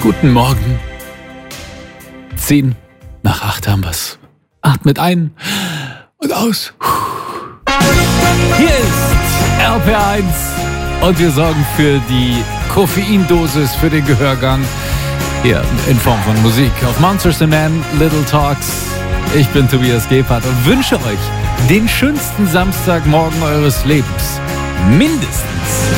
Guten Morgen. 7:10 haben wir's. Atmet ein und aus. Hier ist RPR1 und wir sorgen für die Koffeindosis, für den Gehörgang. Hier in Form von Musik auf Monsters and Men, Little Talks. Ich bin Tobias Gebhardt und wünsche euch den schönsten Samstagmorgen eures Lebens. Mindestens.